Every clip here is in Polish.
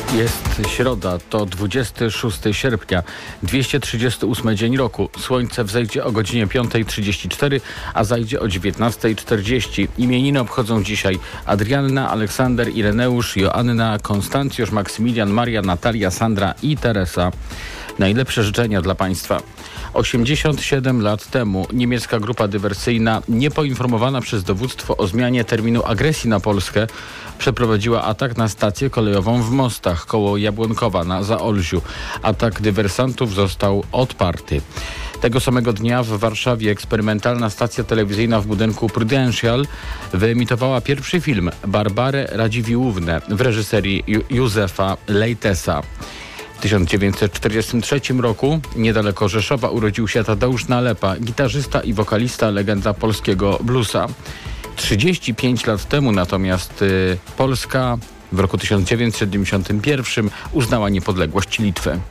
Jest środa, to 26 sierpnia, 238 dzień roku. Słońce wzejdzie o godzinie 5:34, a zajdzie o 19:40. Imieniny obchodzą dzisiaj Adrianna, Aleksander, Ireneusz, Joanna, Konstancjusz, Maksymilian, Maria, Natalia, Sandra i Teresa. Najlepsze życzenia dla Państwa. 87 lat temu niemiecka grupa dywersyjna, niepoinformowana przez dowództwo o zmianie terminu agresji na Polskę, przeprowadziła atak na stację kolejową w Mostach koło Jabłonkowa na Zaolziu. Atak dywersantów został odparty. Tego samego dnia w Warszawie eksperymentalna stacja telewizyjna w budynku Prudential wyemitowała pierwszy film Barbarę Radziwiłłównę w reżyserii Józefa Lejtesa. W 1943 roku niedaleko Rzeszowa urodził się Tadeusz Nalepa, gitarzysta i wokalista, legenda polskiego bluesa. 35 lat temu natomiast Polska w roku 1971 uznała niepodległość Litwy.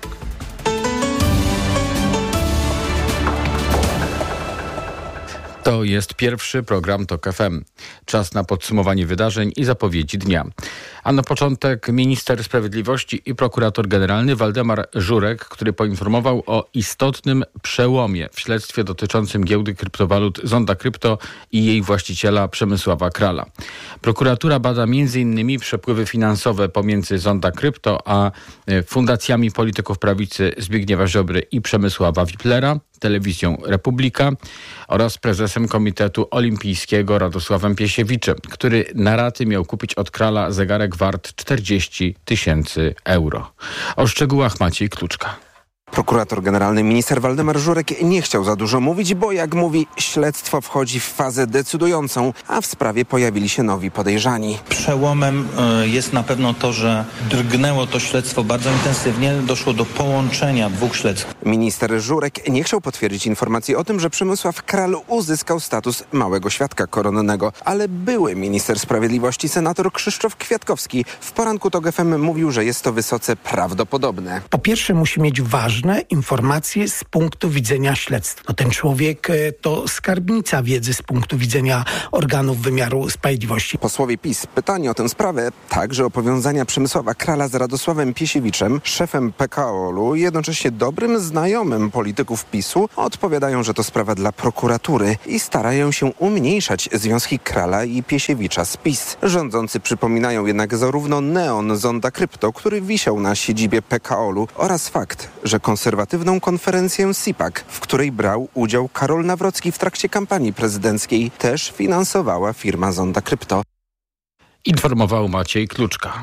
To jest pierwszy program TOK FM. Czas na podsumowanie wydarzeń i zapowiedzi dnia. A na początek minister sprawiedliwości i prokurator generalny Waldemar Żurek, który poinformował o istotnym przełomie w śledztwie dotyczącym giełdy kryptowalut Zonda Krypto i jej właściciela Przemysława Krala. Prokuratura bada m.in. przepływy finansowe pomiędzy Zonda Krypto a fundacjami polityków prawicy Zbigniewa Ziobry i Przemysława Wiplera, Telewizją Republika oraz prezesem Komitetu Olimpijskiego Radosławem Piesiewiczem, który na raty miał kupić od Krala zegarek wart 40 000 euro. O szczegółach Maciej Kluczka. Prokurator generalny minister Waldemar Żurek nie chciał za dużo mówić, bo jak mówi, śledztwo wchodzi w fazę decydującą, a w sprawie pojawili się nowi podejrzani. Przełomem jest na pewno to, że drgnęło to śledztwo bardzo intensywnie, doszło do połączenia dwóch śledztw. Minister Żurek nie chciał potwierdzić informacji o tym, że Przemysław Kral uzyskał status małego świadka koronnego, ale były minister sprawiedliwości senator Krzysztof Kwiatkowski w poranku TOK FM mówił, że jest to wysoce prawdopodobne. Po pierwsze musi mieć ważne informacje z punktu widzenia śledztwa. No, ten człowiek to skarbnica wiedzy z punktu widzenia organów wymiaru sprawiedliwości. Posłowie PiS pytani o tę sprawę, także o powiązania Przemysława Krala z Radosławem Piesiewiczem, szefem PKOL-u, jednocześnie dobrym znajomym polityków PiS-u, odpowiadają, że to sprawa dla prokuratury i starają się umniejszać związki Krala i Piesiewicza z PiS. Rządzący przypominają jednak zarówno neon Zonda Krypto, który wisiał na siedzibie PKOL-u, oraz fakt, że konserwatywną konferencję CPAC, w której brał udział Karol Nawrocki w trakcie kampanii prezydenckiej, też finansowała firma Zonda Krypto. Informował Maciej Kluczka.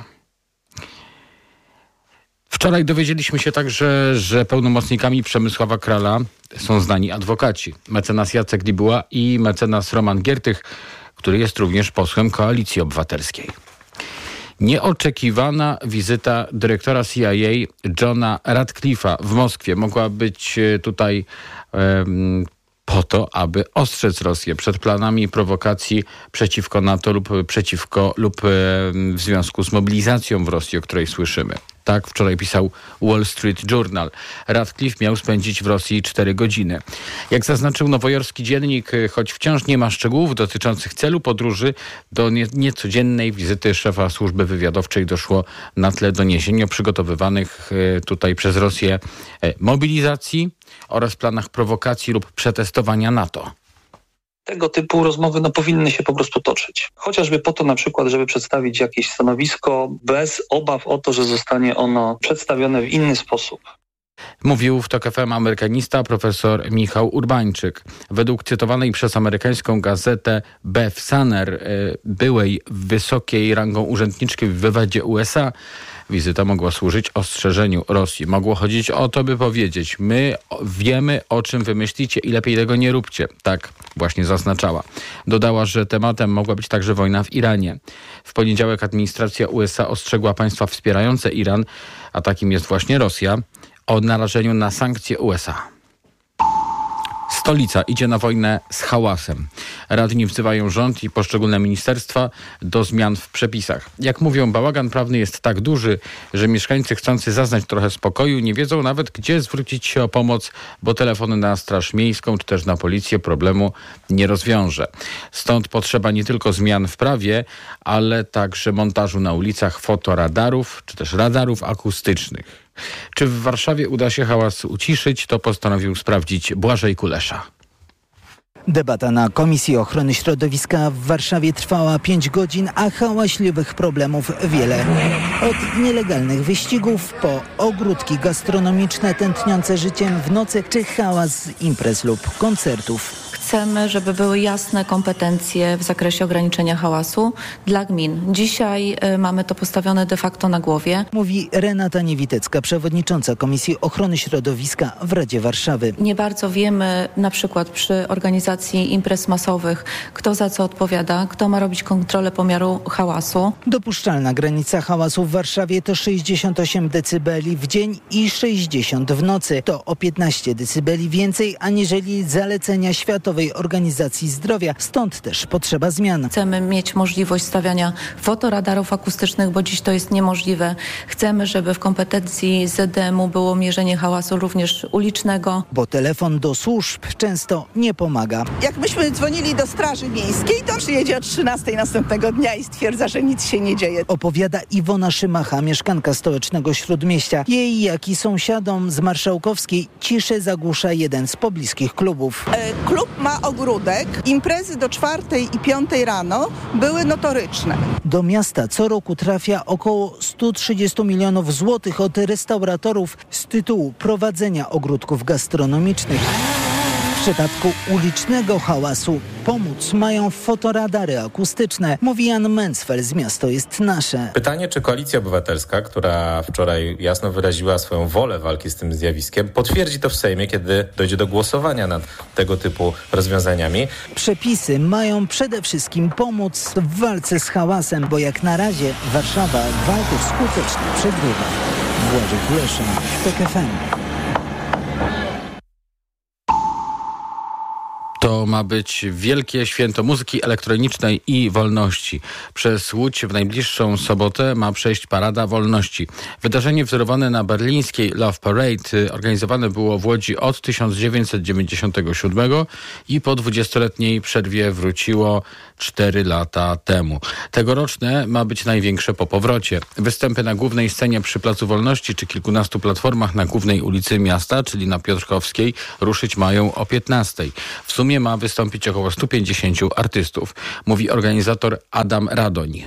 Wczoraj dowiedzieliśmy się także, że pełnomocnikami Przemysława Krala są znani adwokaci. Mecenas Jacek Dibuła i mecenas Roman Giertych, który jest również posłem Koalicji Obywatelskiej. Nieoczekiwana wizyta dyrektora CIA Johna Ratcliffe'a w Moskwie mogła być tutaj po to, aby ostrzec Rosję przed planami prowokacji przeciwko NATO lub w związku z mobilizacją w Rosji, o której słyszymy. Tak wczoraj pisał Wall Street Journal. Ratcliffe miał spędzić w Rosji 4 godziny. Jak zaznaczył nowojorski dziennik, choć wciąż nie ma szczegółów dotyczących celu podróży, do niecodziennej wizyty szefa służby wywiadowczej doszło na tle doniesień o przygotowywanych tutaj przez Rosję mobilizacji oraz planach prowokacji lub przetestowania NATO. Tego typu rozmowy powinny się po prostu toczyć. Chociażby po to na przykład, żeby przedstawić jakieś stanowisko bez obaw o to, że zostanie ono przedstawione w inny sposób. Mówił w TOK FM amerykanista profesor Michał Urbańczyk. Według cytowanej przez amerykańską gazetę Beth Sanner, byłej wysokiej rangą urzędniczki w wywiadzie USA, wizyta mogła służyć ostrzeżeniu Rosji. Mogło chodzić o to, by powiedzieć: my wiemy, o czym wy myślicie i lepiej tego nie róbcie. Tak właśnie zaznaczała. Dodała, że tematem mogła być także wojna w Iranie. W poniedziałek administracja USA ostrzegła państwa wspierające Iran, a takim jest właśnie Rosja, o narażeniu na sankcje USA. Stolica idzie na wojnę z hałasem. Radni wzywają rząd i poszczególne ministerstwa do zmian w przepisach. Jak mówią, bałagan prawny jest tak duży, że mieszkańcy chcący zaznać trochę spokoju nie wiedzą nawet, gdzie zwrócić się o pomoc, bo telefon na Straż Miejską czy też na policję problemu nie rozwiąże. Stąd potrzeba nie tylko zmian w prawie, ale także montażu na ulicach fotoradarów czy też radarów akustycznych. Czy w Warszawie uda się hałas uciszyć, to postanowił sprawdzić Błażej Kulesza. Debata na Komisji Ochrony Środowiska w Warszawie trwała 5 godzin, a hałaśliwych problemów wiele. Od nielegalnych wyścigów po ogródki gastronomiczne tętniące życiem w nocy, czy hałas z imprez lub koncertów. Chcemy, żeby były jasne kompetencje w zakresie ograniczenia hałasu dla gmin. Dzisiaj mamy to postawione de facto na głowie. Mówi Renata Niewitecka, przewodnicząca Komisji Ochrony Środowiska w Radzie Warszawy. Nie bardzo wiemy, na przykład przy organizacji imprez masowych, kto za co odpowiada, kto ma robić kontrolę pomiaru hałasu. Dopuszczalna granica hałasu w Warszawie to 68 decybeli w dzień i 60 w nocy. To o 15 decybeli więcej aniżeli zalecenia Światowej Organizacji Zdrowia. Stąd też potrzeba zmian. Chcemy mieć możliwość stawiania fotoradarów akustycznych, bo dziś to jest niemożliwe. Chcemy, żeby w kompetencji ZDM-u było mierzenie hałasu również ulicznego. Bo telefon do służb często nie pomaga. Jak myśmy dzwonili do Straży Miejskiej, to przyjedzie o 13 następnego dnia i stwierdza, że nic się nie dzieje. Opowiada Iwona Szymacha, mieszkanka stołecznego Śródmieścia. Jej, jak i sąsiadom z Marszałkowskiej ciszę zagłusza jeden z pobliskich klubów. Klub ma ogródek. Imprezy do 4 i 5 rano były notoryczne. Do miasta co roku trafia około 130 milionów złotych od restauratorów z tytułu prowadzenia ogródków gastronomicznych. W przypadku ulicznego hałasu pomóc mają fotoradary akustyczne, mówi Jan Mencfel z Miasto jest Nasze. Pytanie, czy Koalicja Obywatelska, która wczoraj jasno wyraziła swoją wolę walki z tym zjawiskiem, potwierdzi to w Sejmie, kiedy dojdzie do głosowania nad tego typu rozwiązaniami. Przepisy mają przede wszystkim pomóc w walce z hałasem, bo jak na razie Warszawa walkę skutecznie przegrywa. Błażej Kulesza, TOK FM. To ma być wielkie święto muzyki elektronicznej i wolności. Przez Łódź w najbliższą sobotę ma przejść Parada Wolności. Wydarzenie wzorowane na berlińskiej Love Parade organizowane było w Łodzi od 1997 i po 20-letniej przerwie wróciło 4 lata temu. Tegoroczne ma być największe po powrocie. Występy na głównej scenie przy Placu Wolności czy kilkunastu platformach na głównej ulicy miasta, czyli na Piotrkowskiej, ruszyć mają o 15:00. W sumie ma wystąpić około 150 artystów, mówi organizator Adam Radoń.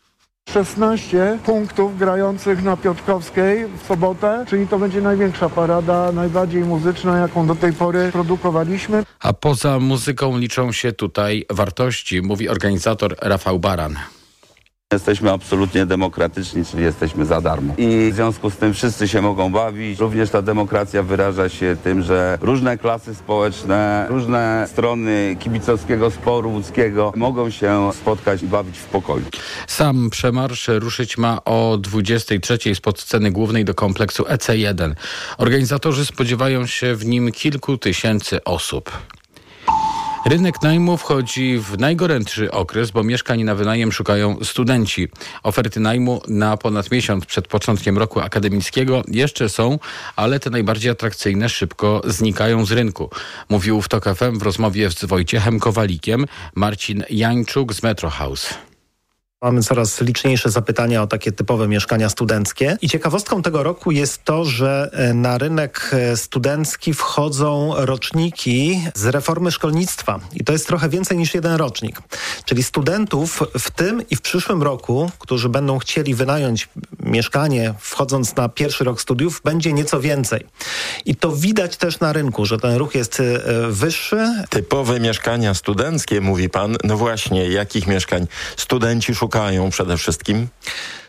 16 punktów grających na Piotrkowskiej w sobotę, czyli to będzie największa parada, najbardziej muzyczna, jaką do tej pory produkowaliśmy. A poza muzyką liczą się tutaj wartości, mówi organizator Rafał Baran. Jesteśmy absolutnie demokratyczni, czyli jesteśmy za darmo. I w związku z tym wszyscy się mogą bawić. Również ta demokracja wyraża się tym, że różne klasy społeczne, różne strony kibicowskiego sporu łódzkiego mogą się spotkać i bawić w pokoju. Sam przemarsz ruszyć ma o 23:00 spod sceny głównej do kompleksu EC1. Organizatorzy spodziewają się w nim kilku tysięcy osób. Rynek najmu wchodzi w najgorętszy okres, bo mieszkań na wynajem szukają studenci. Oferty najmu na ponad miesiąc przed początkiem roku akademickiego jeszcze są, ale te najbardziej atrakcyjne szybko znikają z rynku. Mówił w TOK FM w rozmowie z Wojciechem Kowalikiem Marcin Jańczuk z Metro House. Mamy coraz liczniejsze zapytania o takie typowe mieszkania studenckie. I ciekawostką tego roku jest to, że na rynek studencki wchodzą roczniki z reformy szkolnictwa. I to jest trochę więcej niż jeden rocznik. Czyli studentów w tym i w przyszłym roku, którzy będą chcieli wynająć mieszkanie wchodząc na pierwszy rok studiów, będzie nieco więcej. I to widać też na rynku, że ten ruch jest wyższy. Typowe mieszkania studenckie, mówi pan. No właśnie, jakich mieszkań studenci szukają przede wszystkim?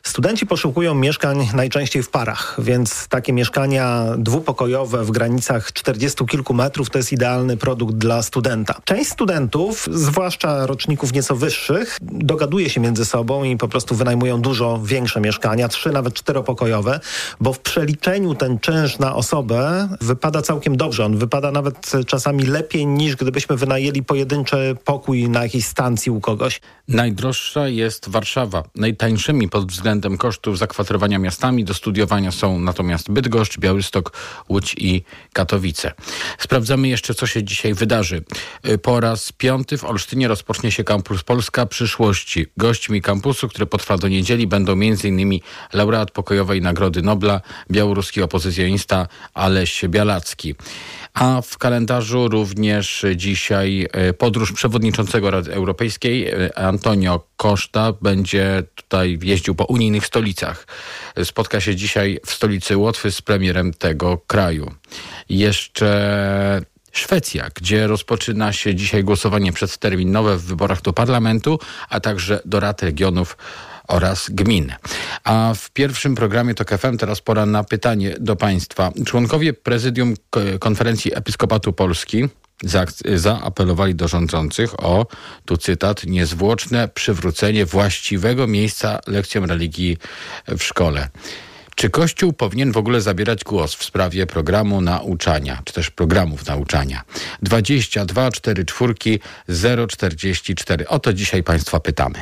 Studenci poszukują mieszkań najczęściej w parach, więc takie mieszkania dwupokojowe w granicach 40 kilku metrów to jest idealny produkt dla studenta. Część studentów, zwłaszcza roczników nieco wyższych, dogaduje się między sobą i po prostu wynajmują dużo większe mieszkania, 3, nawet 4-pokojowe, bo w przeliczeniu ten czynsz na osobę wypada całkiem dobrze. On wypada nawet czasami lepiej niż gdybyśmy wynajęli pojedynczy pokój na jakiejś stacji u kogoś. Najdroższa jest Warszawa. Najtańszymi pod względem kosztów zakwaterowania miastami do studiowania są natomiast Bydgoszcz, Białystok, Łódź i Katowice. Sprawdzamy jeszcze, co się dzisiaj wydarzy. Po raz 5. w Olsztynie rozpocznie się Kampus Polska Przyszłości. Gośćmi kampusu, który potrwa do niedzieli, będą m.in. laureat pokojowej Nagrody Nobla, białoruski opozycjonista Aleś Białacki. A w kalendarzu również dzisiaj podróż przewodniczącego Rady Europejskiej. Antonio Costa będzie tutaj jeździł po unijnych stolicach. Spotka się dzisiaj w stolicy Łotwy z premierem tego kraju. Jeszcze Szwecja, gdzie rozpoczyna się dzisiaj głosowanie przedterminowe w wyborach do parlamentu, a także do rad regionów oraz gmin. A w pierwszym programie TOK FM teraz pora na pytanie do Państwa. Członkowie Prezydium Konferencji Episkopatu Polski zaapelowali do rządzących o, tu cytat, niezwłoczne przywrócenie właściwego miejsca lekcjom religii w szkole. Czy Kościół powinien w ogóle zabierać głos w sprawie programu nauczania, czy też programów nauczania? 22 44 044. O to dzisiaj Państwa pytamy.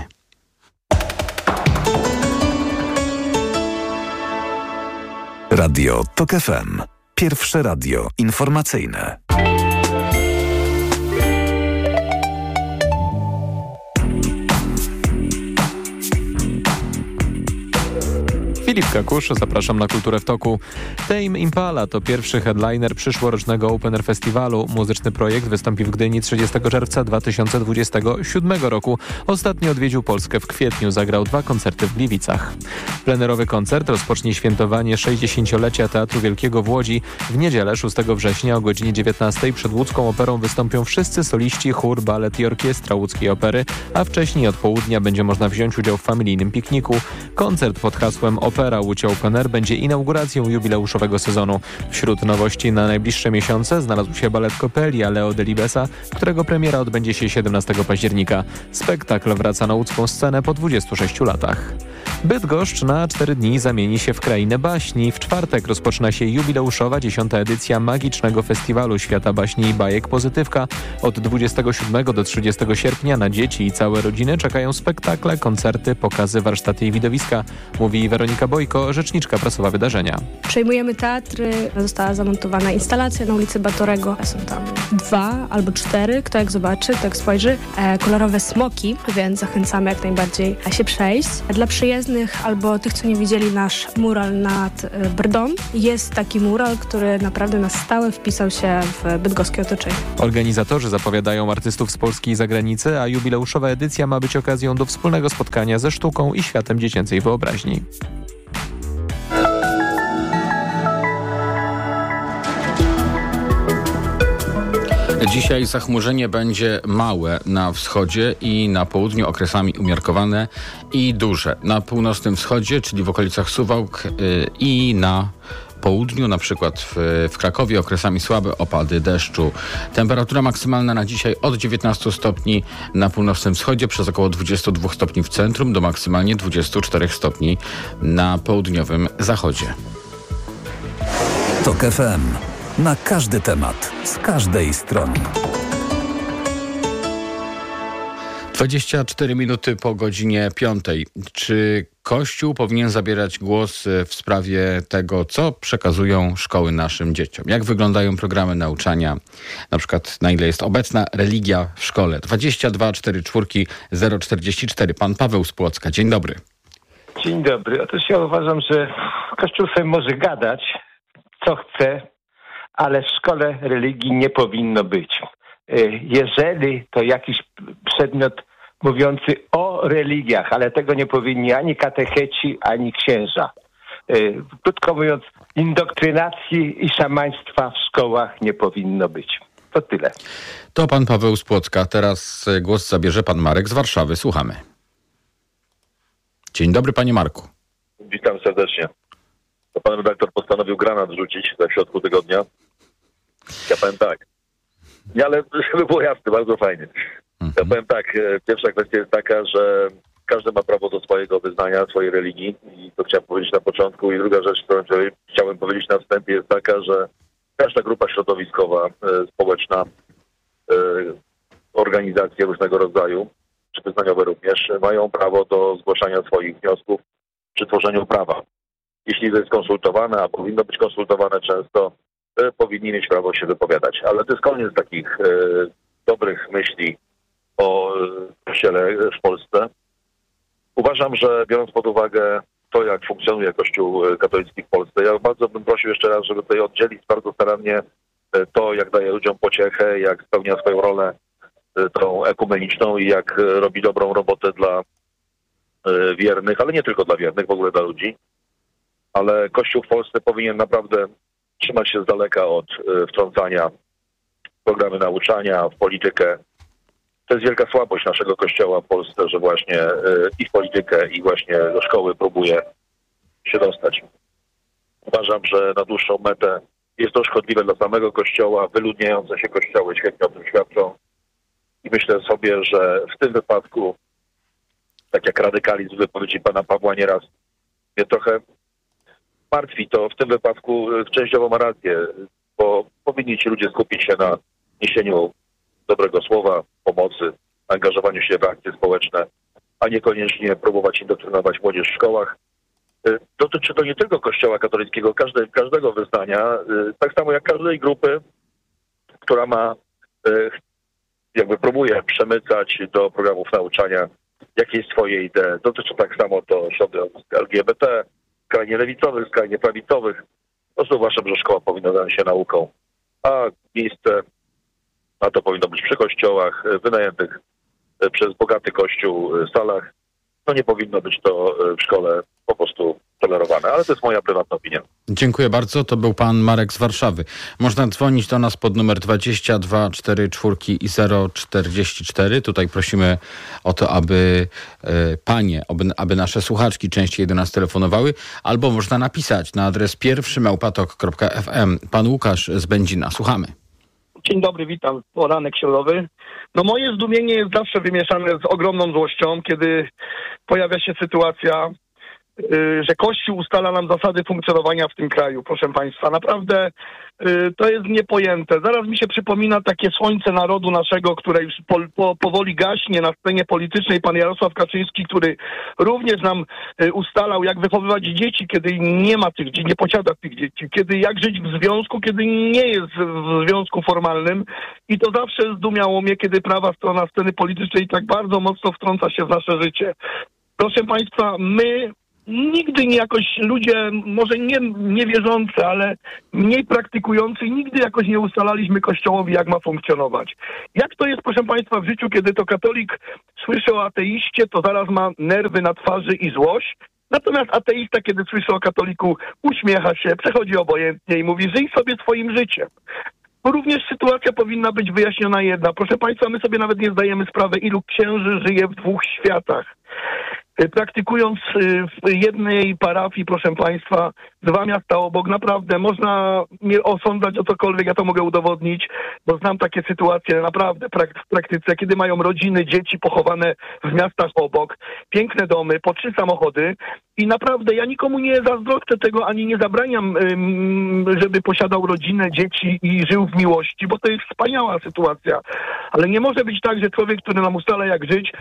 Radio TOK FM. Pierwsze radio informacyjne. Filip Kakusz, zapraszam na Kulturę w Toku. Tame Impala to pierwszy headliner przyszłorocznego Open Air Festiwalu. Muzyczny projekt wystąpi w Gdyni 30 czerwca 2027 roku. Ostatnio odwiedził Polskę w kwietniu, zagrał 2 koncerty w Gliwicach. Plenerowy koncert rozpocznie świętowanie 60-lecia Teatru Wielkiego w Łodzi. W niedzielę 6 września o godzinie 19 przed łódzką operą wystąpią wszyscy soliści, chór, balet i orkiestra łódzkiej opery, a wcześniej od południa będzie można wziąć udział w familijnym pikniku. Koncert pod hasłem Opera Łódź Open Air będzie inauguracją jubileuszowego sezonu. Wśród nowości na najbliższe miesiące znalazł się balet Coppelia Leo Delibesa, którego premiera odbędzie się 17 października. Spektakl wraca na łódzką scenę po 26 latach. Bydgoszcz na 4 dni zamieni się w krainę baśni. W czwartek rozpoczyna się jubileuszowa 10. edycja Magicznego Festiwalu Świata Baśni i Bajek Pozytywka. Od 27 do 30 sierpnia na dzieci i całe rodziny czekają spektakle, koncerty, pokazy, warsztaty i widowiska, mówi Weronika Bojko, rzeczniczka prasowa wydarzenia. Przejmujemy teatry, została zamontowana instalacja na ulicy Batorego. Są tam 2 albo 4, kto jak zobaczy, to jak spojrzy, kolorowe smoki, więc zachęcamy jak najbardziej się przejść. Dla przyjezdnych albo tych, co nie widzieli nasz mural nad Brdą, jest taki mural, który naprawdę na stałe wpisał się w bydgoskie otoczenie. Organizatorzy zapowiadają artystów z Polski i zagranicy, a jubileuszowa edycja ma być okazją do wspólnego spotkania ze sztuką i światem dziecięcej wyobraźni. Dzisiaj zachmurzenie będzie małe na wschodzie i na południu, okresami umiarkowane i duże. Na północnym wschodzie, czyli w okolicach Suwałk i na południu, na przykład w Krakowie, okresami słabe opady deszczu. Temperatura maksymalna na dzisiaj od 19 stopni na północnym wschodzie, przez około 22 stopni w centrum do maksymalnie 24 stopni na południowym zachodzie. TOK FM. Na każdy temat, z każdej strony. 24 minuty po godzinie 5. Czy Kościół powinien zabierać głos w sprawie tego, co przekazują szkoły naszym dzieciom? Jak wyglądają programy nauczania? Na przykład na ile jest obecna religia w szkole? 22 44 044. Pan Paweł z Płocka. Dzień dobry. Dzień dobry. Otóż ja uważam, że Kościół sobie może gadać, co chce, ale w szkole religii nie powinno być. Jeżeli to jakiś przedmiot mówiący o religiach, ale tego nie powinni ani katecheci, ani księża. Krótko mówiąc, indoktrynacji i szamaństwa w szkołach nie powinno być. To tyle. To pan Paweł z Płocka. Teraz głos zabierze pan Marek z Warszawy. Słuchamy. Dzień dobry, panie Marku. Witam serdecznie. To pan redaktor postanowił granat rzucić w środku tygodnia. Ja powiem tak. Nie, ale żeby było jasne, bardzo fajnie. Ja powiem tak, pierwsza kwestia jest taka, że każdy ma prawo do swojego wyznania, swojej religii i to chciałem powiedzieć na początku. I druga rzecz, którą chciałem powiedzieć na wstępie jest taka, że każda grupa środowiskowa, społeczna, organizacje różnego rodzaju, czy wyznaniowe również, mają prawo do zgłaszania swoich wniosków przy tworzeniu prawa. Jeśli to jest konsultowane, a powinno być konsultowane często, powinni mieć prawo się wypowiadać. Ale to jest koniec takich dobrych myśli o Kościele w Polsce. Uważam, że biorąc pod uwagę to, jak funkcjonuje Kościół katolicki w Polsce, ja bardzo bym prosił jeszcze raz, żeby tutaj oddzielić bardzo starannie to, jak daje ludziom pociechę, jak spełnia swoją rolę tą ekumeniczną i jak robi dobrą robotę dla wiernych, ale nie tylko dla wiernych, w ogóle dla ludzi. Ale Kościół w Polsce powinien naprawdę trzymać się z daleka od wtrącania w programy nauczania, w politykę. To jest wielka słabość naszego Kościoła w Polsce, że właśnie i w politykę, i właśnie do szkoły próbuje się dostać. Uważam, że na dłuższą metę jest to szkodliwe dla samego Kościoła, wyludniające się kościoły świetnie o tym świadczą. I myślę sobie, że w tym wypadku, tak jak radykalizm wypowiedzi pana Pawła nieraz mnie trochę martwi, to w tym wypadku częściowo ma rację, bo powinni ci ludzie skupić się na niesieniu dobrego słowa, pomocy, angażowaniu się w akcje społeczne, a niekoniecznie próbować indoktrynować młodzież w szkołach. Dotyczy to nie tylko Kościoła katolickiego, każdego wyznania, tak samo jak każdej grupy, która ma, jakby próbuje przemycać do programów nauczania jakieś swoje idee. Dotyczy tak samo to środowisk LGBT, skrajnie lewicowych, skrajnie prawicowych. Po prostu uważam, że szkoła powinna zająć się nauką, a miejsce na to powinno być przy kościołach wynajętych przez bogaty kościół salach. No nie powinno być to w szkole po prostu tolerowane, ale to jest moja prywatna opinia. Dziękuję bardzo. To był pan Marek z Warszawy. Można dzwonić do nas pod numer 22 44 i 044. Tutaj prosimy o to, aby panie, aby nasze słuchaczki częściej do nas telefonowały, albo można napisać na adres pierwszy@tok.fm. Pan Łukasz z Będzina. Słuchamy. Dzień dobry, witam. Poranek środowy. No moje zdumienie jest zawsze wymieszane z ogromną złością, kiedy pojawia się sytuacja, że Kościół ustala nam zasady funkcjonowania w tym kraju, proszę państwa. Naprawdę to jest niepojęte. Zaraz mi się przypomina takie słońce narodu naszego, które już powoli gaśnie na scenie politycznej. Pan Jarosław Kaczyński, który również nam ustalał, jak wychowywać dzieci, kiedy nie ma tych dzieci, nie posiada tych dzieci. Kiedy jak żyć w związku, kiedy nie jest w związku formalnym. I to zawsze zdumiało mnie, kiedy prawa strona sceny politycznej tak bardzo mocno wtrąca się w nasze życie. Proszę państwa, my nigdy nie jakoś ludzie, może nie wierzący, ale mniej praktykujący, nigdy jakoś nie ustalaliśmy Kościołowi, jak ma funkcjonować. Jak to jest, proszę państwa, w życiu, kiedy to katolik słyszy o ateiście, to zaraz ma nerwy na twarzy i złość. Natomiast ateista, kiedy słyszy o katoliku, uśmiecha się, przechodzi obojętnie i mówi, żyj sobie swoim życiem. Również sytuacja powinna być wyjaśniona jedna. Proszę państwa, my sobie nawet nie zdajemy sprawy, ilu księży żyje w dwóch światach. Praktykując w jednej parafii, proszę państwa, 2 miasta obok, naprawdę można mnie osądzać o cokolwiek, ja to mogę udowodnić, bo znam takie sytuacje naprawdę w praktyce, kiedy mają rodziny, dzieci pochowane w miastach obok, piękne domy, po 3 samochody i naprawdę ja nikomu nie zazdroszczę tego, ani nie zabraniam, żeby posiadał rodzinę, dzieci i żył w miłości, bo to jest wspaniała sytuacja. Ale nie może być tak, że człowiek, który nam ustala jak żyć,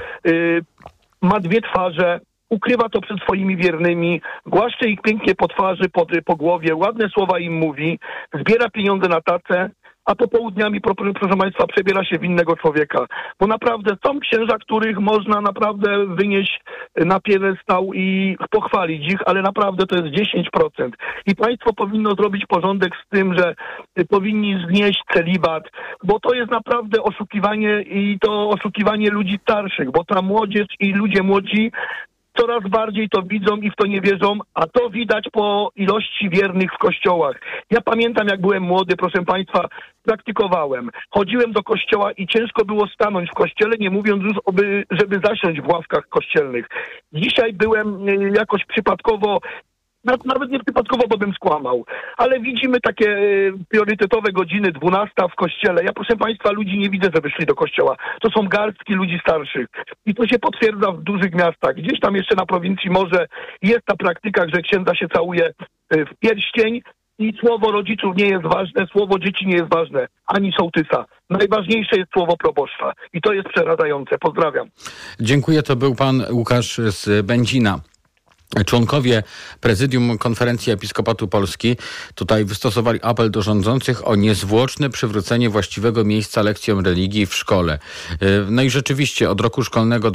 ma 2 twarze, ukrywa to przed swoimi wiernymi, głaszcze ich pięknie po twarzy, po głowie, ładne słowa im mówi, zbiera pieniądze na tacę, a popołudniami, proszę państwa, przebiera się w innego człowieka. Bo naprawdę są księża, których można naprawdę wynieść na piedestał i pochwalić ich, ale naprawdę to jest 10%. I państwo powinno zrobić porządek z tym, że powinni znieść celibat, bo to jest naprawdę oszukiwanie i to oszukiwanie ludzi starszych, bo ta młodzież i ludzie młodzi coraz bardziej to widzą i w to nie wierzą, a to widać po ilości wiernych w kościołach. Ja pamiętam, jak byłem młody, proszę państwa, praktykowałem. Chodziłem do kościoła i ciężko było stanąć w kościele, nie mówiąc już, żeby zasiąść w ławkach kościelnych. Dzisiaj byłem jakoś przypadkowo, nawet nie przypadkowo, bo bym skłamał, ale widzimy takie priorytetowe godziny, 12 w kościele. Ja, proszę państwa, ludzi nie widzę, żeby szli do kościoła. To są garstki ludzi starszych. I to się potwierdza w dużych miastach. Gdzieś tam jeszcze na prowincji może jest ta praktyka, że księdza się całuje w pierścień i słowo rodziców nie jest ważne, słowo dzieci nie jest ważne, ani sołtysa. Najważniejsze jest słowo proboszcza. I to jest przerażające. Pozdrawiam. Dziękuję. To był pan Łukasz z Będzina. Członkowie Prezydium Konferencji Episkopatu Polski tutaj wystosowali apel do rządzących o niezwłoczne przywrócenie właściwego miejsca lekcjom religii w szkole. No i rzeczywiście od roku szkolnego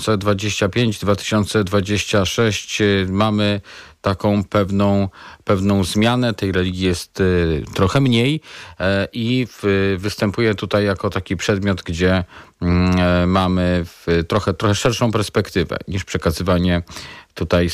2025-2026 mamy taką pewną zmianę. Tej religii jest trochę mniej i występuje tutaj jako taki przedmiot, gdzie mamy trochę szerszą perspektywę niż przekazywanie tutaj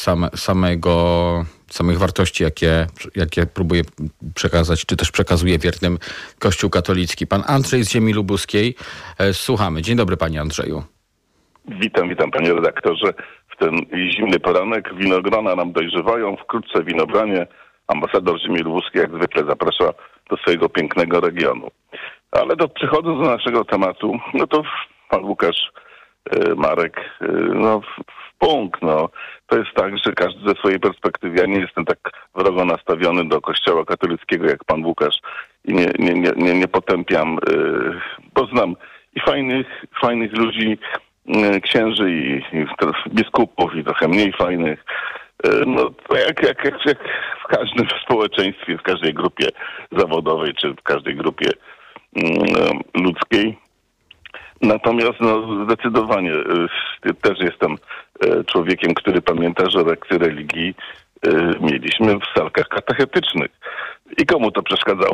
samych wartości, jakie próbuje przekazać, czy też przekazuje wiernym Kościół katolicki. Pan Andrzej z ziemi lubuskiej. Słuchamy. Dzień dobry, panie Andrzeju. Witam panie redaktorze. W ten zimny poranek winogrona nam dojrzewają. Wkrótce winobranie. Ambasador ziemi lubuskiej jak zwykle zaprasza do swojego pięknego regionu. Ale przechodząc do naszego tematu, no to pan Łukasz, Marek, w punkt. To jest tak, że każdy ze swojej perspektywy, ja nie jestem tak wrogo nastawiony do Kościoła katolickiego jak pan Łukasz i nie potępiam, bo znam i fajnych ludzi, księży i biskupów i trochę mniej fajnych. To jak w każdym społeczeństwie, w każdej grupie zawodowej czy w każdej grupie ludzkiej. Natomiast zdecydowanie też jestem człowiekiem, który pamięta, że lekcje religii mieliśmy w salkach katechetycznych. I komu to przeszkadzało?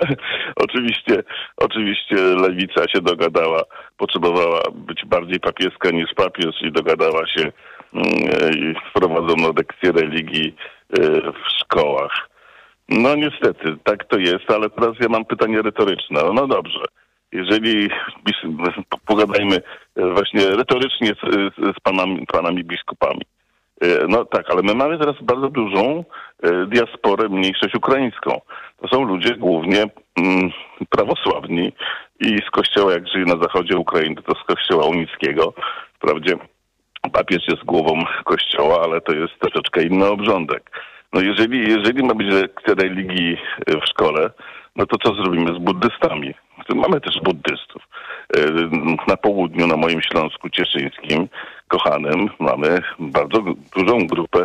Oczywiście lewica się dogadała, potrzebowała być bardziej papieska niż papież i dogadała się i wprowadzono lekcje religii w szkołach. No niestety, tak to jest, ale teraz ja mam pytanie retoryczne. No dobrze. Jeżeli pogadajmy właśnie retorycznie z panami biskupami. No tak, ale my mamy teraz bardzo dużą diasporę, mniejszość ukraińską. To są ludzie głównie prawosławni i z kościoła, jak żyje na zachodzie Ukrainy, to z kościoła unickiego. Wprawdzie papież jest głową kościoła, ale to jest troszeczkę inny obrządek. No jeżeli ma być lekcja religii w szkole, no to co zrobimy z buddystami? Mamy też buddystów. Na południu, na moim Śląsku Cieszyńskim, kochanym, mamy bardzo dużą grupę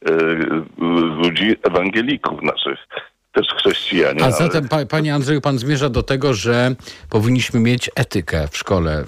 ludzi ewangelików naszych, też chrześcijanie. A zatem, panie Andrzeju, pan zmierza do tego, że powinniśmy mieć etykę w szkole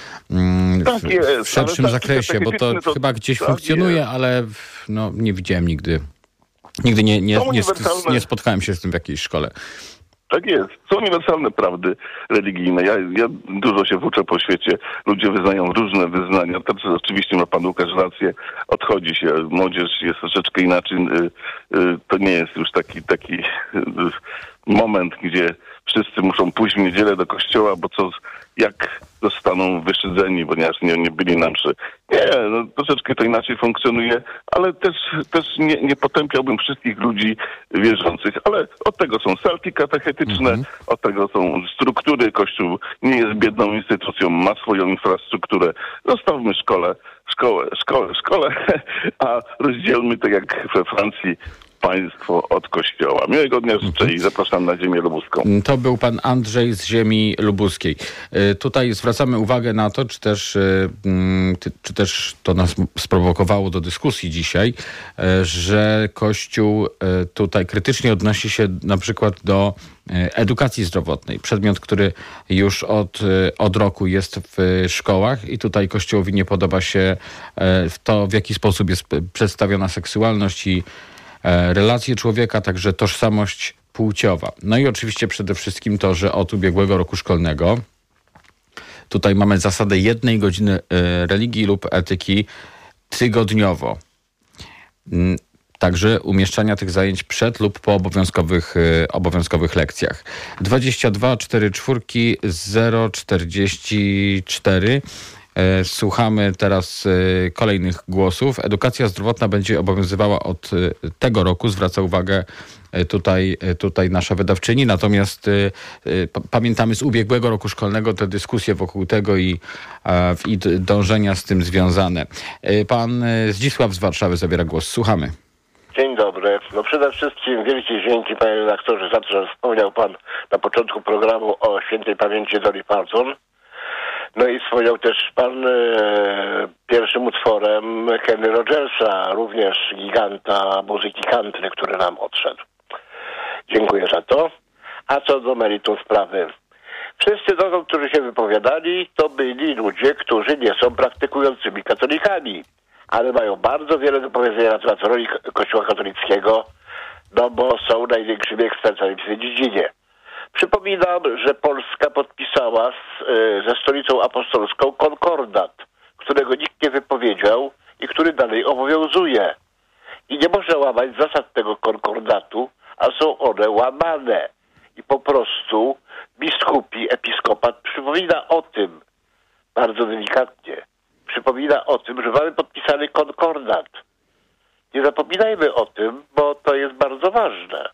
w szerszym zakresie, bo to chyba gdzieś funkcjonuje, ale nie widziałem nigdy. Nigdy nie spotkałem się z tym w jakiejś szkole. Tak jest. Są uniwersalne prawdy religijne. Ja dużo się włóczę po świecie. Ludzie wyznają różne wyznania. To oczywiście ma pan Łukasz rację. Odchodzi się. Młodzież jest troszeczkę inaczej. To nie jest już taki moment, gdzie wszyscy muszą pójść w niedzielę do kościoła, bo jak zostaną wyszydzeni, ponieważ nie byli na mszy. Nie, troszeczkę to inaczej funkcjonuje, ale też nie potępiałbym wszystkich ludzi wierzących, ale od tego są salki katechetyczne, od tego są struktury. Kościół nie jest biedną instytucją, ma swoją infrastrukturę. Zostawmy szkołę, a rozdzielmy to jak we Francji państwo od kościoła. Miłego dnia życzę i zapraszam na ziemię lubuską. To był pan Andrzej z ziemi lubuskiej. Tutaj zwracamy uwagę na to, czy też to nas sprowokowało do dyskusji dzisiaj, że Kościół tutaj krytycznie odnosi się na przykład do edukacji zdrowotnej. Przedmiot, który już od roku jest w szkołach i tutaj Kościołowi nie podoba się to, w jaki sposób jest przedstawiona seksualność i relacje człowieka, także tożsamość płciowa. No i oczywiście przede wszystkim to, że od ubiegłego roku szkolnego tutaj mamy zasadę 1 godziny religii lub etyki tygodniowo. Także umieszczania tych zajęć przed lub po obowiązkowych lekcjach. 22 44 044. Słuchamy teraz kolejnych głosów. Edukacja zdrowotna będzie obowiązywała od tego roku, zwraca uwagę tutaj nasza wydawczyni. Natomiast pamiętamy z ubiegłego roku szkolnego te dyskusje wokół tego i dążenia z tym związane. Pan Zdzisław z Warszawy zabiera głos. Słuchamy. Dzień dobry. No przede wszystkim wielkie dzięki, panie redaktorze, za to, że wspomniał pan na początku programu o świętej pamięci Dolly Parton. No i wspomniał też pan pierwszym utworem Kenny Rogersa, również giganta muzyki country, który nam odszedł. Dziękuję za to. A co do meritum sprawy. Wszyscy dotąd, którzy się wypowiadali, to byli ludzie, którzy nie są praktykującymi katolikami, ale mają bardzo wiele do powiedzenia na temat roli Kościoła katolickiego, no bo są największymi ekspertami w tej dziedzinie. Przypominam, że Polska podpisała ze Stolicą Apostolską konkordat, którego nikt nie wypowiedział i który dalej obowiązuje. I nie można łamać zasad tego konkordatu, a są one łamane. I po prostu episkopat przypomina o tym, bardzo delikatnie, przypomina o tym, że mamy podpisany konkordat. Nie zapominajmy o tym, bo to jest bardzo ważne.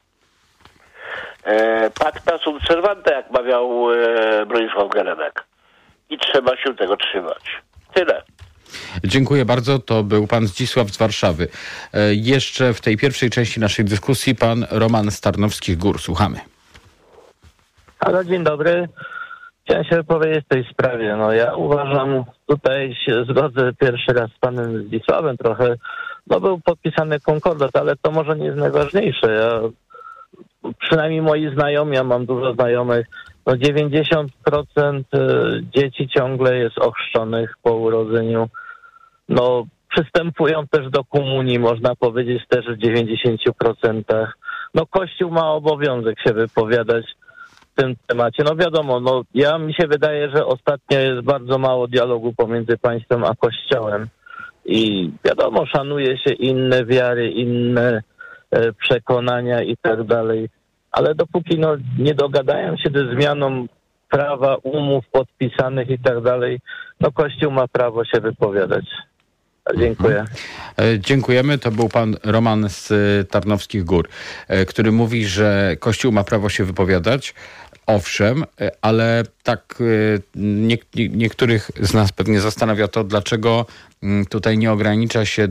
Pacta sunt servanta, jak mawiał Bronisław Geremek. I trzeba się tego trzymać. Tyle. Dziękuję bardzo. To był pan Zdzisław z Warszawy. Jeszcze w tej pierwszej części naszej dyskusji pan Roman z Tarnowskich Gór. Słuchamy. Halo, dzień dobry. Chciałem się wypowiedzieć w tej sprawie. No ja uważam, tutaj się zgodzę pierwszy raz z panem Zdzisławem trochę. No był podpisany konkordat, ale to może nie jest najważniejsze. Przynajmniej moi znajomi, ja mam dużo znajomych, no 90% dzieci ciągle jest ochrzczonych po urodzeniu. No przystępują też do komunii, można powiedzieć też w 90%. No Kościół ma obowiązek się wypowiadać w tym temacie. No wiadomo, mi się wydaje, że ostatnio jest bardzo mało dialogu pomiędzy państwem a Kościołem. I wiadomo, szanuje się inne wiary, inne przekonania i tak dalej. Ale dopóki nie dogadają się ze zmianą prawa, umów podpisanych i tak dalej, Kościół ma prawo się wypowiadać. Dziękuję. Dziękujemy. To był pan Roman z Tarnowskich Gór, który mówi, że Kościół ma prawo się wypowiadać. Owszem, ale tak niektórych z nas pewnie zastanawia to, dlaczego tutaj nie ogranicza się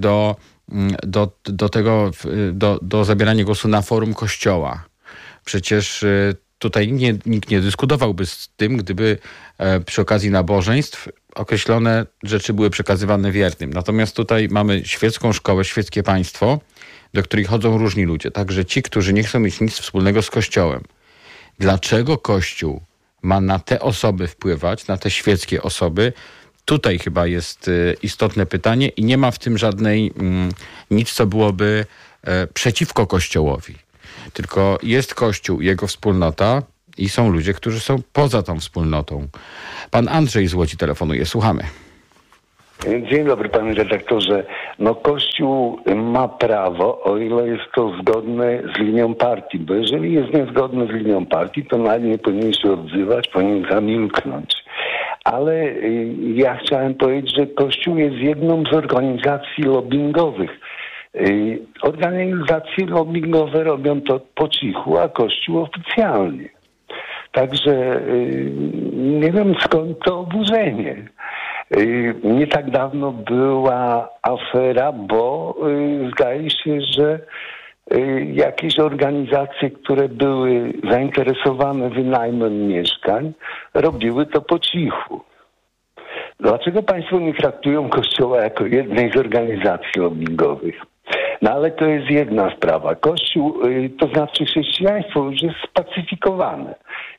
do zabierania głosu na forum Kościoła. Przecież tutaj nikt nie dyskutowałby z tym, gdyby przy okazji nabożeństw określone rzeczy były przekazywane wiernym. Natomiast tutaj mamy świecką szkołę, świeckie państwo, do których chodzą różni ludzie. Także ci, którzy nie chcą mieć nic wspólnego z Kościołem. Dlaczego Kościół ma na te osoby wpływać, na te świeckie osoby? Tutaj chyba jest istotne pytanie i nie ma w tym nic, co byłoby przeciwko Kościołowi. Tylko jest Kościół, jego wspólnota i są ludzie, którzy są poza tą wspólnotą. Pan Andrzej z Łodzi telefonuje. Słuchamy. Dzień dobry, panie redaktorze. Kościół ma prawo, o ile jest to zgodne z linią partii, bo jeżeli jest niezgodne z linią partii, to nawet nie powinien się odzywać, powinien zamilknąć. Ale ja chciałem powiedzieć, że Kościół jest jedną z organizacji lobbingowych. Organizacje lobbingowe robią to po cichu, a Kościół oficjalnie. Także nie wiem, skąd to oburzenie. Nie tak dawno była afera, bo zdaje się, że jakieś organizacje, które były zainteresowane wynajmem mieszkań, robiły to po cichu. Dlaczego państwo nie traktują Kościoła jako jednej z organizacji lobbingowych? Ale to jest jedna sprawa. Kościół, to znaczy chrześcijaństwo już jest spacyfikowane.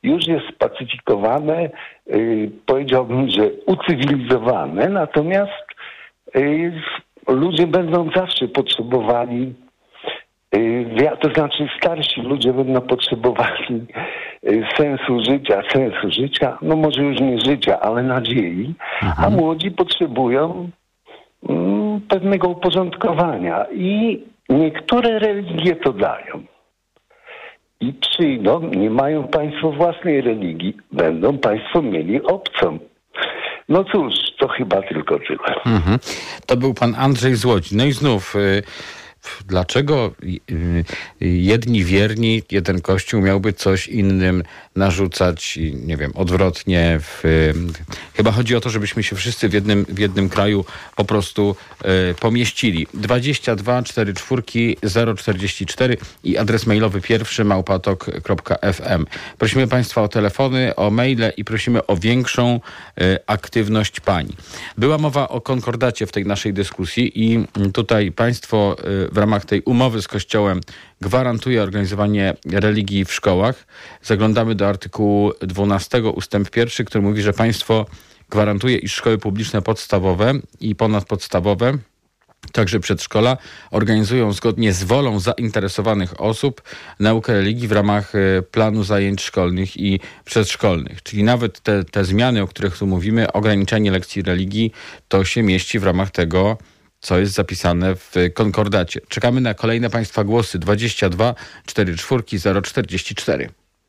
Powiedziałbym, że ucywilizowane, natomiast ludzie będą zawsze potrzebowali, to znaczy starsi ludzie będą potrzebowali sensu życia, może już nie życia, ale nadziei, a młodzi potrzebują pewnego uporządkowania i niektóre religie to dają. I przyjdą, nie mają państwo własnej religii, będą państwo mieli obcą. No cóż, to chyba tylko tyle. To był pan Andrzej z Łodzi. No i znów, dlaczego jedni wierni, jeden kościół miałby coś innym narzucać, nie wiem, odwrotnie. Chyba chodzi o to, żebyśmy się wszyscy w jednym kraju po prostu pomieścili. 22 44 044 i adres mailowy pierwszy@tok.fm. Prosimy państwa o telefony, o maile i prosimy o większą aktywność pań. Była mowa o konkordacie w tej naszej dyskusji i tutaj państwo w ramach tej umowy z Kościołem gwarantuje organizowanie religii w szkołach. Zaglądamy do artykułu 12 ustęp 1, który mówi, że państwo gwarantuje, iż szkoły publiczne podstawowe i ponadpodstawowe, także przedszkola, organizują zgodnie z wolą zainteresowanych osób naukę religii w ramach planu zajęć szkolnych i przedszkolnych. Czyli nawet te zmiany, o których tu mówimy, ograniczenie lekcji religii, to się mieści w ramach tego, co jest zapisane w konkordacie. Czekamy na kolejne państwa głosy. 22 44 044.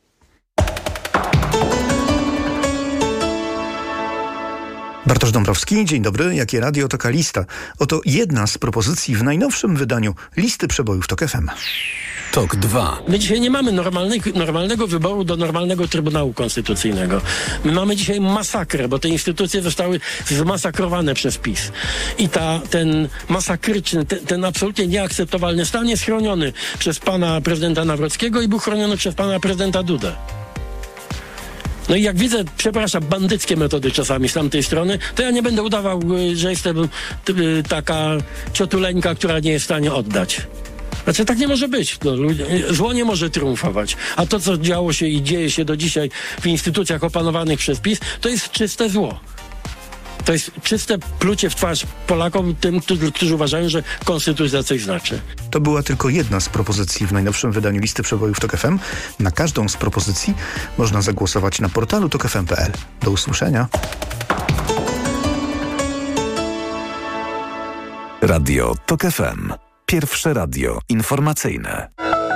Bartosz Dąbrowski, dzień dobry. Jakie radio, taka lista. Oto jedna z propozycji w najnowszym wydaniu listy przebojów TOK FM. TOK 2. My dzisiaj nie mamy normalnego wyboru do normalnego Trybunału Konstytucyjnego. My mamy dzisiaj masakrę, bo te instytucje zostały zmasakrowane przez PiS. I ten masakryczny, ten absolutnie nieakceptowalny stan jest chroniony przez pana prezydenta Nawrockiego i był chroniony przez pana prezydenta Dudę. No i jak widzę, przepraszam, bandyckie metody czasami z tamtej strony, to ja nie będę udawał, że jestem taka ciotuleńka, która nie jest w stanie oddać. Znaczy tak nie może być. No, zło nie może triumfować. A to, co działo się i dzieje się do dzisiaj w instytucjach opanowanych przez PiS, to jest czyste zło. To jest czyste plucie w twarz Polakom, tym, którzy uważają, że konstytucja coś znaczy. To była tylko jedna z propozycji w najnowszym wydaniu listy przebojów TOK FM. Na każdą z propozycji można zagłosować na portalu tokfm.pl. Do usłyszenia. Radio TOK FM. Pierwsze radio informacyjne.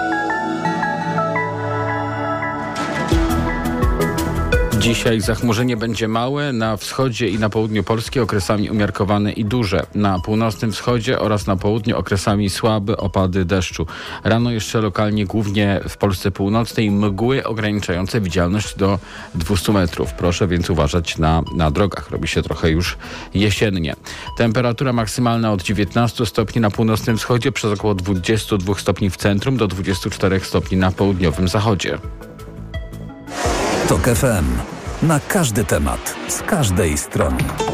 Dzisiaj zachmurzenie będzie małe, na wschodzie i na południu Polski okresami umiarkowane i duże. Na północnym wschodzie oraz na południu okresami słabe opady deszczu. Rano jeszcze lokalnie, głównie w Polsce północnej, mgły ograniczające widzialność do 200 metrów. Proszę więc uważać na drogach. Robi się trochę już jesiennie. Temperatura maksymalna od 19 stopni na północnym wschodzie, przez około 22 stopni w centrum, do 24 stopni na południowym zachodzie. TOK FM. Na każdy temat, z każdej strony.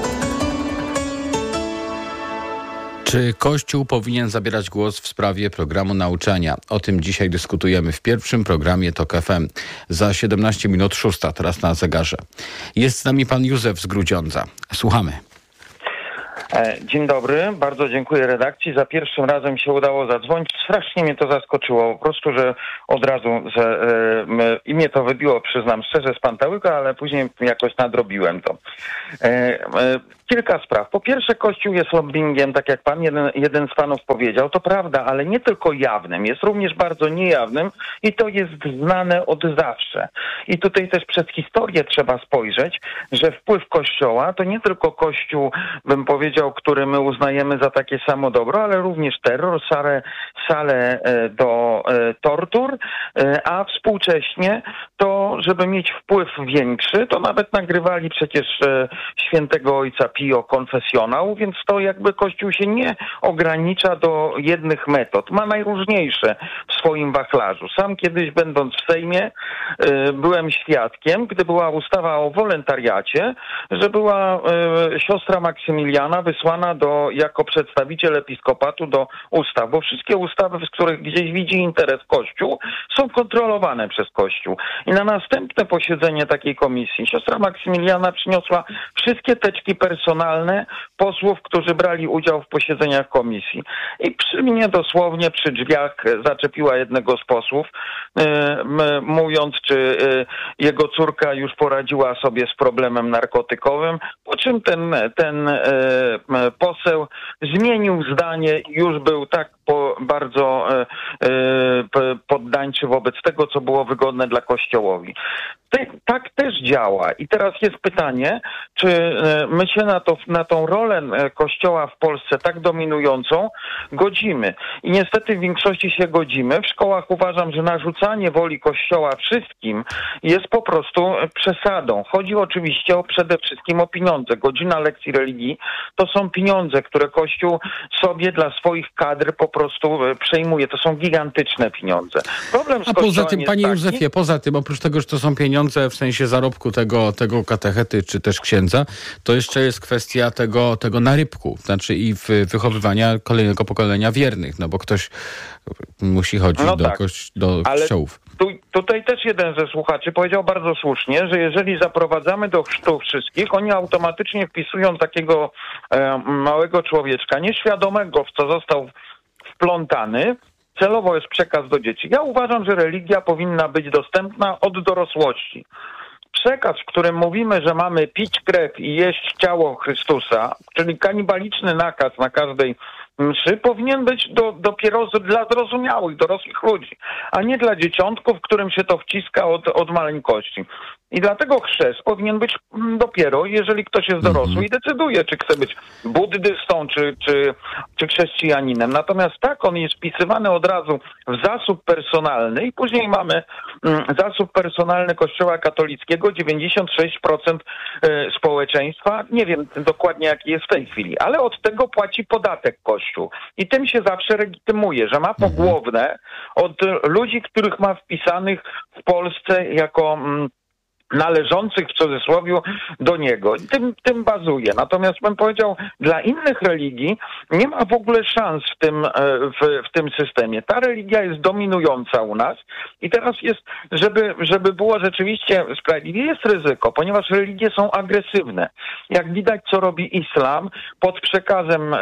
Czy Kościół powinien zabierać głos w sprawie programu nauczania? O tym dzisiaj dyskutujemy w pierwszym programie TOK FM. Za 17 minut 6, teraz na zegarze. Jest z nami pan Józef z Grudziądza. Słuchamy. Dzień dobry, bardzo dziękuję redakcji. Za pierwszym razem się udało zadzwonić. Strasznie mnie to zaskoczyło, po prostu, że od razu i mnie to wybiło, przyznam szczerze, z pantałyka, ale później jakoś nadrobiłem to. Kilka spraw. Po pierwsze, Kościół jest lobbingiem, tak jak jeden z panów powiedział, to prawda, ale nie tylko jawnym, jest również bardzo niejawnym i to jest znane od zawsze. I tutaj też przez historię trzeba spojrzeć, że wpływ Kościoła to nie tylko Kościół, bym powiedział, który my uznajemy za takie samo dobro, ale również terror, sale do tortur, a współcześnie to, żeby mieć wpływ większy, to nawet nagrywali przecież świętego ojca Pio konfesjonał, więc to jakby Kościół się nie ogranicza do jednych metod. Ma najróżniejsze w swoim wachlarzu. Sam kiedyś, będąc w Sejmie, byłem świadkiem, gdy była ustawa o wolontariacie, że była siostra Maksymiliana wysłana jako przedstawiciel episkopatu do ustaw, bo wszystkie ustawy, z których gdzieś widzi interes Kościół, są kontrolowane przez Kościół. I na następne posiedzenie takiej komisji siostra Maksymiliana przyniosła wszystkie teczki personalne posłów, którzy brali udział w posiedzeniach komisji. I przy mnie dosłownie przy drzwiach zaczepiła jednego z posłów, mówiąc, czy jego córka już poradziła sobie z problemem narkotykowym, po czym ten poseł zmienił zdanie i już był tak bardzo poddańczy wobec tego, co było wygodne dla Kościołowi. Tak też działa. I teraz jest pytanie, czy my się na tą rolę Kościoła w Polsce tak dominującą godzimy. I niestety w większości się godzimy. W szkołach uważam, że narzucanie woli Kościoła wszystkim jest po prostu przesadą. Chodzi oczywiście przede wszystkim o pieniądze. Godzina lekcji religii to są pieniądze, które Kościół sobie dla swoich kadr po prostu przejmuje. To są gigantyczne pieniądze. Problem z Kościołem poza tym, jest panie taki... Józefie, oprócz tego, że to są pieniądze w sensie zarobku tego katechety, czy też księdza, to jeszcze jest kwestia tego narybku, znaczy i wychowywania kolejnego pokolenia wiernych, no bo ktoś musi chodzić do kościołów. Tutaj też jeden ze słuchaczy powiedział bardzo słusznie, że jeżeli zaprowadzamy do chrztu wszystkich, oni automatycznie wpisują takiego małego człowieczka, nieświadomego, w co został wplątany. Celowo jest przekaz do dzieci. Ja uważam, że religia powinna być dostępna od dorosłości. Przekaz, w którym mówimy, że mamy pić krew i jeść ciało Chrystusa, czyli kanibaliczny nakaz na każdej mszy, powinien być dopiero dla zrozumiałych, dorosłych ludzi, a nie dla dzieciątków, którym się to wciska od maleńkości. I dlatego chrzest powinien być dopiero, jeżeli ktoś jest dorosły i decyduje, czy chce być buddystą, czy chrześcijaninem. Natomiast tak, on jest wpisywany od razu w zasób personalny i później mamy zasób personalny Kościoła katolickiego, 96% społeczeństwa. Nie wiem dokładnie, jaki jest w tej chwili, ale od tego płaci podatek Kościół. I tym się zawsze legitymuje, że ma pogłowne od ludzi, których ma wpisanych w Polsce jako należących w cudzysłowie do niego. I tym bazuje. Natomiast bym powiedział, dla innych religii nie ma w ogóle szans w tym systemie. Ta religia jest dominująca u nas i teraz jest, żeby było rzeczywiście sprawiedliwie, jest ryzyko, ponieważ religie są agresywne. Jak widać, co robi islam pod przekazem,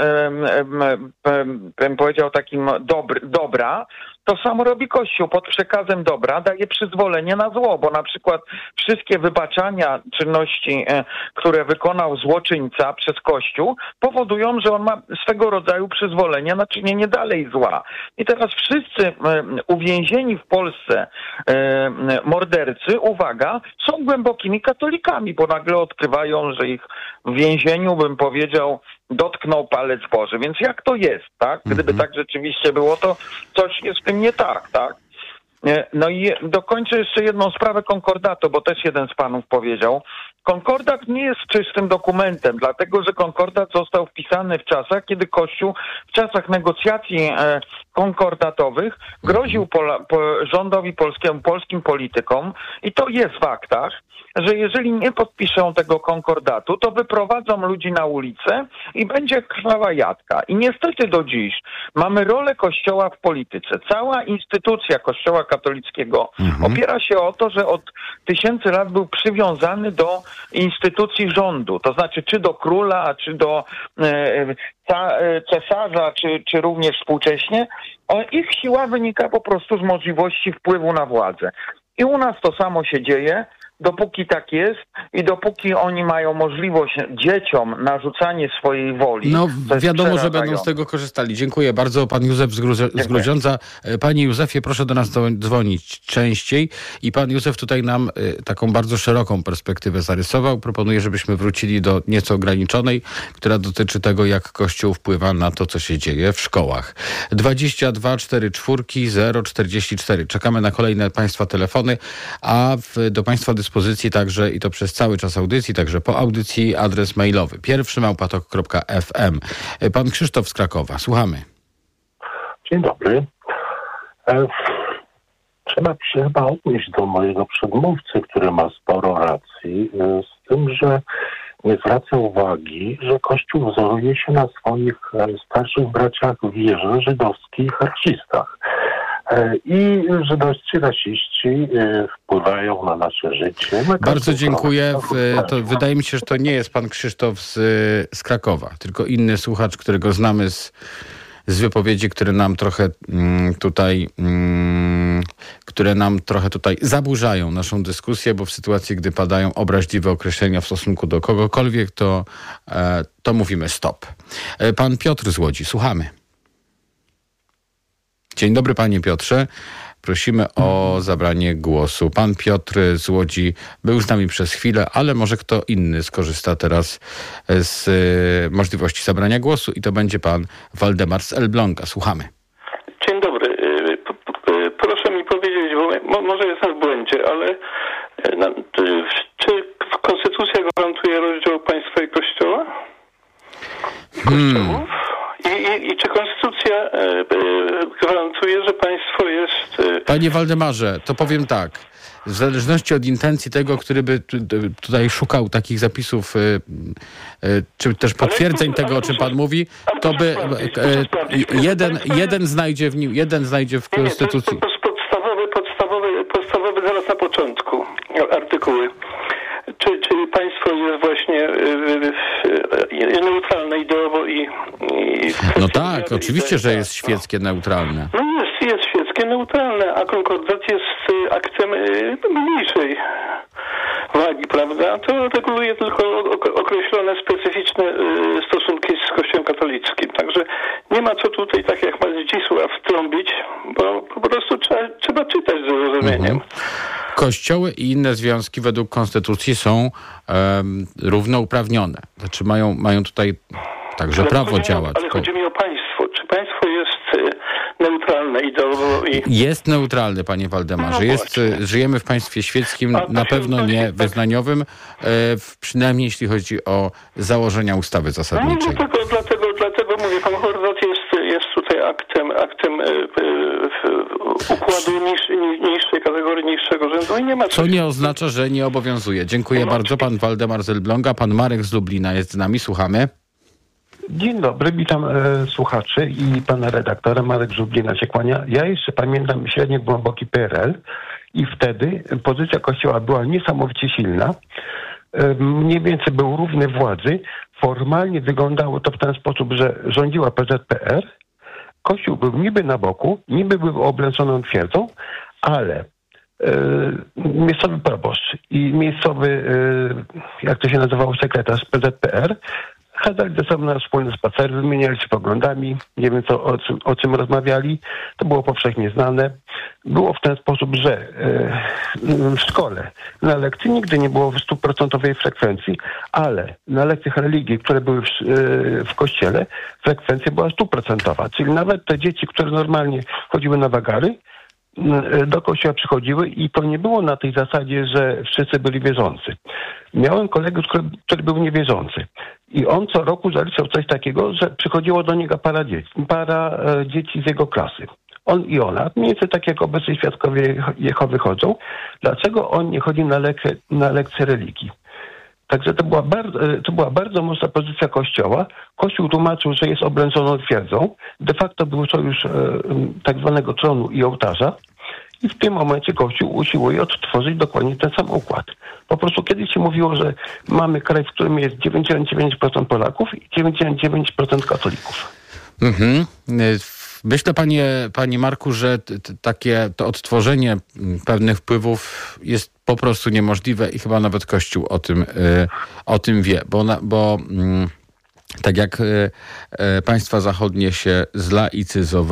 bym powiedział, takim dobra, to samo robi Kościół. Pod przekazem dobra daje przyzwolenie na zło, bo na przykład wszystkie wybaczania czynności, które wykonał złoczyńca przez Kościół, powodują, że on ma swego rodzaju przyzwolenie na czynienie dalej zła. I teraz wszyscy uwięzieni w Polsce mordercy, uwaga, są głębokimi katolikami, bo nagle odkrywają, że ich w więzieniu, bym powiedział, dotknął palec Boży. Więc jak to jest, tak? Gdyby tak rzeczywiście było, to coś jest w tym nie tak, tak? No i dokończę jeszcze jedną sprawę konkordatu, bo też jeden z panów powiedział. Konkordat nie jest czystym dokumentem, dlatego że konkordat został wpisany w czasach, kiedy Kościół w czasach negocjacji konkordatowych groził rządowi polskiemu, polskim politykom i to jest w aktach, że jeżeli nie podpiszą tego konkordatu, to wyprowadzą ludzi na ulicę i będzie krwawa jadka. I niestety do dziś mamy rolę Kościoła w polityce. Cała instytucja Kościoła katolickiego opiera się o to, że od tysięcy lat był przywiązany do instytucji rządu. To znaczy czy do króla, czy do cesarza, czy również współcześnie. Ich siła wynika po prostu z możliwości wpływu na władzę. I u nas to samo się dzieje. Dopóki tak jest i dopóki oni mają możliwość dzieciom narzucanie swojej woli. No wiadomo, że będą z tego korzystali. Dziękuję bardzo. Pan Józef z Grudziądza. Panie Józefie, proszę do nas dzwonić częściej. I pan Józef tutaj nam taką bardzo szeroką perspektywę zarysował. Proponuję, żebyśmy wrócili do nieco ograniczonej, która dotyczy tego, jak Kościół wpływa na to, co się dzieje w szkołach. 22 44 044. Czekamy na kolejne państwa telefony, a do państwa dyspozycji także i to przez cały czas audycji, także po audycji adres mailowy pierwszy@tok.fm. Pan Krzysztof z Krakowa, słuchamy. Dzień dobry. Trzeba się chyba odnieść do mojego przedmówcy, który ma sporo racji, z tym, że nie zwraca uwagi, że Kościół wzoruje się na swoich starszych braciach w wierze żydowskiej i harcistach. I żydowscy rasiści wpływają na nasze życie. Bardzo dziękuję. Wydaje mi się, że to nie jest pan Krzysztof z Krakowa, tylko inny słuchacz, którego znamy z wypowiedzi, które nam trochę tutaj zaburzają naszą dyskusję, bo w sytuacji, gdy padają obraźliwe określenia w stosunku do kogokolwiek, to mówimy stop. Pan Piotr z Łodzi, słuchamy. Dzień dobry, panie Piotrze. Prosimy o zabranie głosu. Pan Piotr z Łodzi był z nami przez chwilę, ale może kto inny skorzysta teraz z możliwości zabrania głosu i to będzie pan Waldemar z Elbląga. Słuchamy. Dzień dobry. Proszę mi powiedzieć, bo może jestem w błędzie, ale czy Konstytucja gwarantuje rozdział państwa i Kościoła? Kościołów? I czy Konstytucja gwarantuje, że państwo jest... Panie Waldemarze, to powiem tak. W zależności od intencji tego, który by tutaj szukał takich zapisów, czy też potwierdzeń tego, o czym pan mówi, to by jeden znajdzie w Konstytucji. Podstawowe zaraz na początku artykuły. Czy państwo jest właśnie neutralne ideowo i no tak, oczywiście, że jest świeckie neutralne. No jest świeckie neutralne, a konkordat jest aktem mniejszej wagi, prawda? To reguluje tylko określone specyficzne stosunki z Kościołem katolickim. Także nie ma co tutaj, tak jak ma Zdzisław, trąbić, bo po prostu trzeba czytać z zrozumieniem. Kościoły i inne związki według Konstytucji są równouprawnione. Znaczy mają tutaj także prawo działać. Ale chodzi mi o państwo. Czy państwo jest neutralne ideowo i... Jest neutralne, panie Waldemarze. Żyjemy w państwie świeckim, na pewno nie wyznaniowym, przynajmniej jeśli chodzi o założenia ustawy zasadniczej. No, dlatego mówię, konkordat jest tutaj aktem układu niższej kategorii, niższego rzędu i nie ma... Co nie oznacza, że nie obowiązuje. Dziękuję bardzo. Pan Waldemar z Elbląga, pan Marek z Lublina jest z nami. Słuchamy. Dzień dobry, witam słuchaczy i pana redaktora. Marek z Lublina się kłania. Ja jeszcze pamiętam średnio głęboki PRL i wtedy pozycja Kościoła była niesamowicie silna. Mniej więcej był równy władzy. Formalnie wyglądało to w ten sposób, że rządziła PZPR. Kościół był niby na boku, niby był oblężoną twierdzą, ale miejscowy proboszcz i miejscowy, jak to się nazywało, sekretarz PZPR chadzali ze sobą na wspólny spacer, wymieniali się poglądami, nie wiem o czym rozmawiali, to było powszechnie znane. Było w ten sposób, że w szkole na lekcji nigdy nie było 100% frekwencji, ale na lekcjach religii, które były w kościele, frekwencja była 100%, czyli nawet te dzieci, które normalnie chodziły na wagary, do kościoła przychodziły i to nie było na tej zasadzie, że wszyscy byli wierzący. Miałem kolegę, który był niewierzący i on co roku zaliczał coś takiego, że przychodziło do niego para dzieci z jego klasy. On i ona, mniej więcej tak jak obecni świadkowie Jehowy chodzą. Dlaczego on nie chodzi na lekcje religii? Także to była bardzo mocna pozycja Kościoła. Kościół tłumaczył, że jest oblężoną twierdzą. De facto był sojusz tak zwanego tronu i ołtarza. I w tym momencie Kościół usiłuje odtworzyć dokładnie ten sam układ. Po prostu kiedyś się mówiło, że mamy kraj, w którym jest 99% Polaków i 99% katolików. Mhm. Myślę, panie Marku, że to odtworzenie pewnych wpływów jest po prostu niemożliwe i chyba nawet Kościół o tym wie, bo tak jak państwa zachodnie się zlaicyzowały,